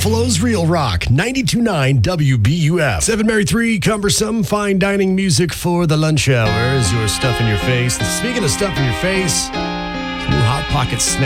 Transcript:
Buffalo's Real Rock, 92.9 WBUF. 7 Mary 3, cumbersome fine dining music for the lunch hour is your stuff in your face. And speaking of stuff in your face, new Hot Pocket snack.